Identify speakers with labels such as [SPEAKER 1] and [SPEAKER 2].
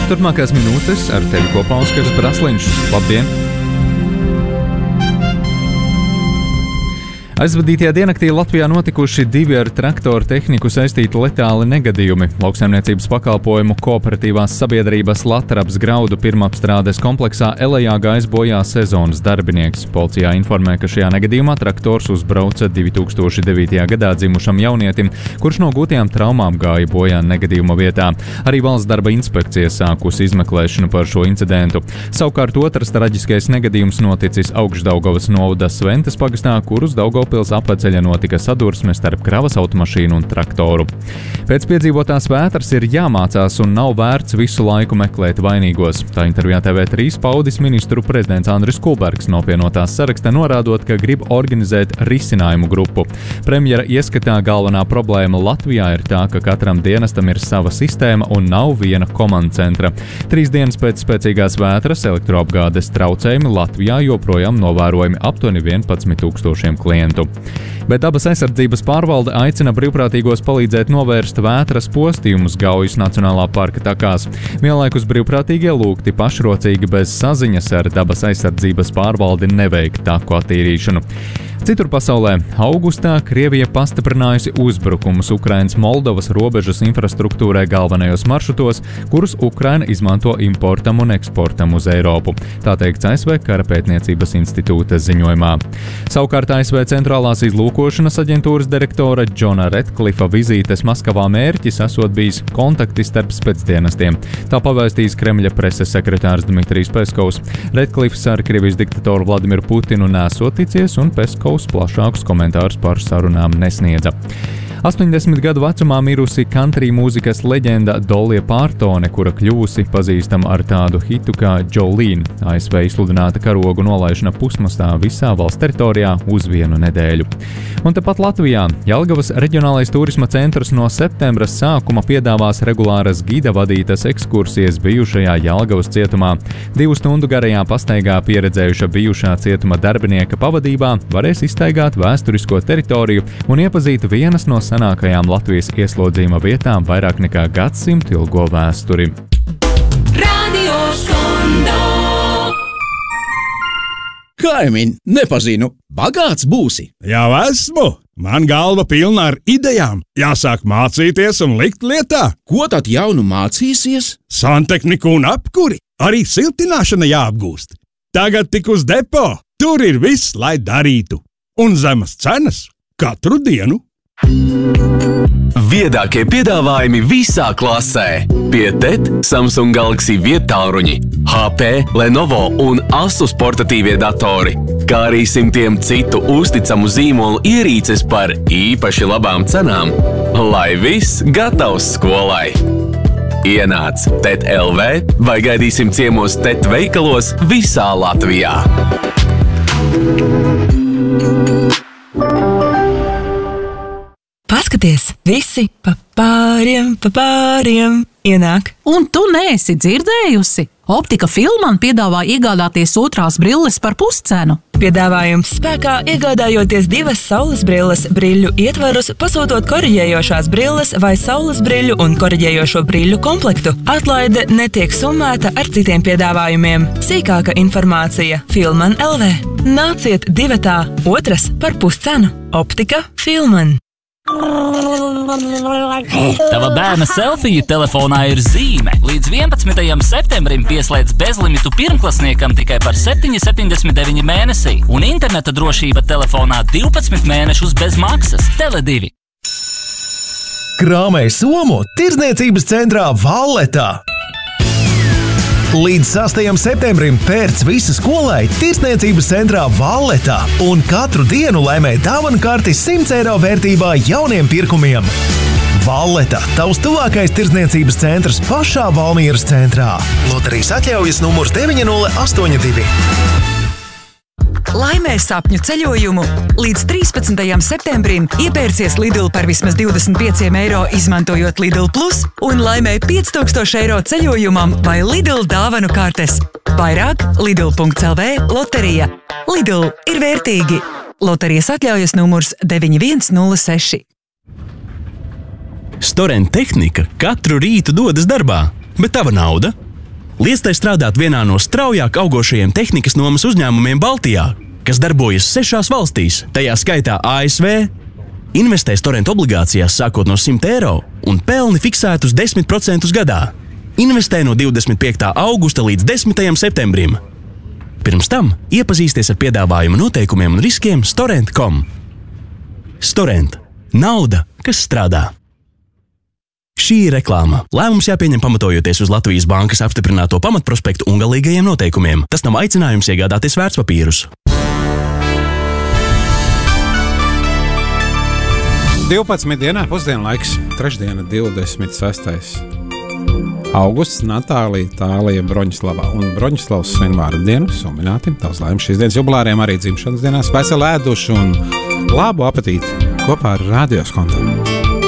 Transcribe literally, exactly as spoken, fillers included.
[SPEAKER 1] Turpmākās minūtes ar tevi kopā Oskars Brasliņš. Labdien! Aizvadītajā diennaktī Latvijā notikuši divi ar traktoru tehniku saistīti letāli negadījumi. Lauksaimniecības pakalpojumu kooperatīvās sabiedrības Latrabs graudu pirmapstrādes kompleksā Elejā gājis bojā sezonas darbinieks. Policijā informē, ka šajā negadījumā traktors uzbrauca divi tūkstoši devītajā gadā dzimušam jaunietim, kurš no gūtajām traumām gāja bojā negadījuma vietā. Arī valsts darba inspekcija sākusi izmeklēšanu par šo incidentu. Savukārt otrs traģiskais negadījums noticis Augšdaugavas novada Sventas pagastā, kur uz Daugavpils apveceļa notika sadursme starp kravas automašīnu un traktoru. Pēc piedzīvotās vētras ir jāmācās un nav vērts visu laiku meklēt vainīgos. Tā intervijā T V trīs paudis ministru prezidents Andris Kulbergs no apvienotās saraksta, norādot, ka grib organizēt risinājumu grupu. Premjera ieskatā galvenā problēma Latvijā ir tā, ka katram dienestam ir sava sistēma un nav viena komandcentra. Trīs dienas pēc spēcīgās vētras elektroapgādes traucējumi Latvijā joprojām novērojami aptuveni vienpadsmit tūkstošiem klientu. Bet dabas aizsardzības pārvalde aicina brīvprātīgos palīdzēt novērst vētras postījumus Gaujas nacionālā parka takās. Vienlaikus brīvprātīgie lūgti pašrocīgi bez saziņas ar dabas aizsardzības pārvaldi neveikt taku attīrīšanu. Citur pasaulē augustā Krievija pastiprinājusi uzbrukumus Ukrainas Moldovas robežas infrastruktūrai galvenajos maršrutos, kurus Ukraina izmanto importam un eksportam uz Eiropu. Tā teikts A S V Karapētniecības institūta ziņojumā. Savukārt A S V centrālās izlūkošanas aģentūras direktora Džona Redcliffa vizītes Maskavā mērķis esot bijis kontakti starp spēcdienestiem. Tā pavēstījis Kremļa preses sekretārs Dmitrijs Peskovs. Redcliffs ar Krievijas diktatoru Vladimiru Putinu nesot ticies un Peskovs plašākus komentārus par sarunām nesniedza. astoņdesmit gadu vecumā mirusi country mūzikas leģenda Dolly Partone, kura kļuvusi pazīstama ar tādu hitu kā Jolene. A S V izsludināta karogu nolaišana pusmastā visā valsts teritorijā uz vienu nedēļu. Un tepat Latvijā Jelgavas reģionālais turisma centrs no septembra sākuma piedāvās regulāras gida vadītas ekskursijas bijušajā Jelgavas cietumā. Divu stundu garajā pastaigā pieredzējuša bijušā cietuma darbinieka pavadībā varēs izstaigāt vēsturisko teritoriju un iepazīt vienas no senākajām Latvijas ieslodzījuma vietām vairāk nekā gadsimtu ilgo vēsturi.
[SPEAKER 2] Radio Skondo!
[SPEAKER 3] Kaimiņ, nepazinu, bagāts būsi?
[SPEAKER 4] Jau esmu! Man galva pilna ar idejām. Jāsāk mācīties un likt lietā.
[SPEAKER 3] Ko tad jaunu mācīsies?
[SPEAKER 4] Santehniku un apkuri. Arī siltināšana jāapgūst. Tagad tik uz depo. Tur ir viss, lai darītu. Un zemas cenas katru dienu.
[SPEAKER 5] Viedākie piedāvājumi visā klasē. Pie T E T, Samsung Galaxy viedtālruņi, H P, Lenovo un Asus portatīvie datori, kā arī simtiem citu uzticamu zīmolu ierīces par īpaši labām cenām, lai viss gatavs skolai. Ienāc T E T L V vai gaidīsim ciemos T E T veikalos visā Latvijā.
[SPEAKER 6] Paskaties, visi pa pāriem, pa pāriem ienāk.
[SPEAKER 2] Un tu neesi dzirdējusi? Optika Filman piedāvā iegādāties otrās brilles par puscenu.
[SPEAKER 6] Piedāvājums spēkā iegādājoties divas saules brilles brīļu ietvarus, pasūtot koriģējošās brilles vai saules brīļu un koriģējošo brīļu komplektu. Atlaide netiek summēta ar citiem piedāvājumiem. Sīkāka informācija Filman L V. Nāciet divatā, otras par puscenu. Optika Filman.
[SPEAKER 7] Tava bērna selfija telefonā ir zīme. Līdz vienpadsmitajam septembrim pieslēdz bezlimitu pirmklasniekam tikai par septiņi septiņdesmit deviņi mēnesī. Un interneta drošība telefonā divpadsmit mēnešus bez maksas. Tele divi.
[SPEAKER 8] Krāmē somu tirdzniecības centrā Valletā. Līdz sastajam septembrim pērc visa skolai tirdzniecības centrā Valletā un katru dienu laimē dāvanu karti simts eiro vērtībā jauniem pirkumiem. Valleta, tavs tuvākais tirdzniecības centrs pašā Valmieras centrā. Loterijas atļaujas numurs deviņi nulle astoņi divi.
[SPEAKER 6] Laimē sapņu ceļojumu! Līdz trīspadsmitajam septembrim iepērcies Lidl par vismaz divdesmit pieciem eiro izmantojot Lidl Plus un laimē pieci tūkstoši eiro ceļojumam vai Lidl dāvanu kartes. Vairāk Lidl punkts L V loterija. Lidl ir vērtīgi! Loterijas atļaujas numurs deviņi viens nulle seši.
[SPEAKER 9] Storent tehnika katru rītu dodas darbā, bet tava nauda? Liec tai strādāt vienā no straujāk augošajiem tehnikas nomas uzņēmumiem Baltijā, kas darbojas sešās valstīs, tajā skaitā A S V. Investē Storent obligācijās sākot no simt eiro un pelni fiksētus desmit procentus gadā. Investē no divdesmit piektā augusta līdz desmitajam septembrim. Pirms tam iepazīsties ar piedāvājumu noteikumiem un riskiem storent punktu com. Storent. Nauda, kas strādā. Šī ir reklāma. Lēmums jāpieņem pamatojoties uz Latvijas bankas apstiprināto pamatprospektu un galīgajiem noteikumiem. Tas nav aicinājums iegādāties vērtspapīrus.
[SPEAKER 10] divpadsmit dienā pusdienlaiks, trešdiena divdesmit sestais augusts, Natālija, Tālija, Broņislava un Broņislavs svin vārdu dienu, sumināti. Tavs laimes šīs dienas jubilāriem arī dzimšanas dienās. Veselu ēdušu un labu apetīti kopā ar Radio Skontu.